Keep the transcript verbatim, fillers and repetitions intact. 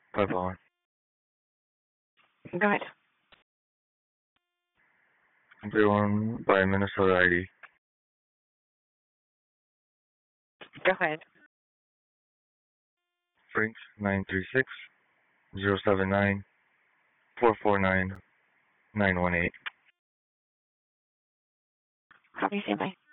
five one. Go ahead. Everyone by Minnesota I D. Go ahead. Frank nine three six zero seven nine four four nine nine one eight. Copy, stand by.